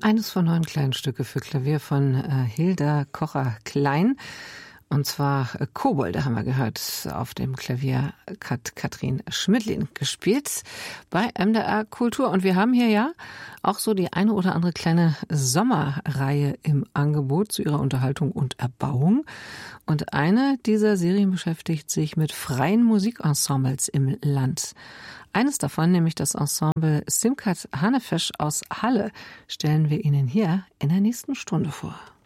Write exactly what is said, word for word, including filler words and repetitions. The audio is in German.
Eines von neun kleinen Stücke für Klavier von äh, Hilda Kocher-Klein. Und zwar äh, Kobolde haben wir gehört. Auf dem Klavier hat Katrin Schmidlin gespielt bei M D R Kultur. Und wir haben hier ja auch so die eine oder andere kleine Sommerreihe im Angebot zu ihrer Unterhaltung und Erbauung. Und eine dieser Serien beschäftigt sich mit freien Musikensembles im Land. Eines davon, nämlich das Ensemble Simcat Hanefesch aus Halle, stellen wir Ihnen hier in der nächsten Stunde vor.